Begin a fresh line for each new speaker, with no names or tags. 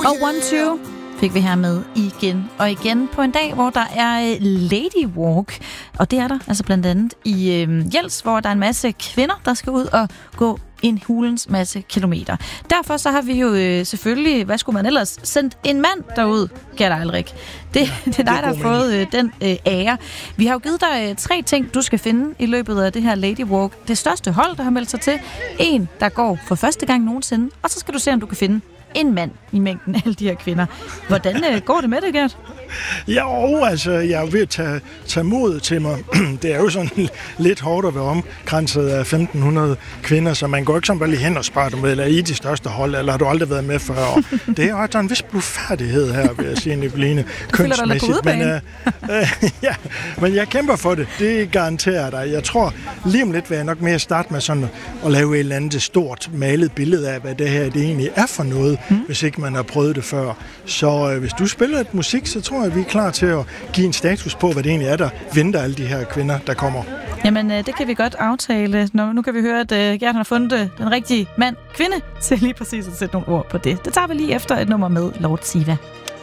Og 1-2 fik vi her med igen og igen på en dag, hvor der er Lady Walk. Og det er der altså blandt andet i Jels, hvor der er en masse kvinder, der skal ud og gå en hulens masse kilometer. Derfor så har vi jo selvfølgelig, hvad skulle man ellers, sendt en mand derud, Gert Eilrik. Det er dig, der har fået den ære. Vi har jo givet dig 3 ting, du skal finde i løbet af det her Lady Walk. Det største hold, der har meldt sig til. En, der går for første gang nogensinde. Og så skal du se, om du kan finde en mand i mængden af alle de her kvinder. Hvordan går det med det, Gert?
Jo, altså, jeg er ved at tage modet til mig. Det er jo sådan lidt hårdt at være omkranset af 1.500 kvinder, så man går ikke sådan bare lige hen og spørger dem, eller i de største hold, eller har du aldrig været med før? Og det er jo altså en vis blufærdighed her, vil jeg sige, Nicoline, kønsmæssigt. Men jeg kæmper for det. Det garanterer dig. Jeg tror, lige om lidt vil jeg nok mere starte med sådan at lave et eller andet stort malet billede af, hvad det her det egentlig er for noget, hvis ikke man har prøvet det før. Så hvis du spiller et musik, så tror jeg, at vi er klar til at give en status på, hvad det egentlig er, der venter alle de her kvinder, der kommer.
Jamen, det kan vi godt aftale. Nu kan vi høre, at Gert har fundet den rigtige mand-kvinde til lige præcis at sætte nogle ord på det. Det tager vi lige efter et nummer med Lord Siva.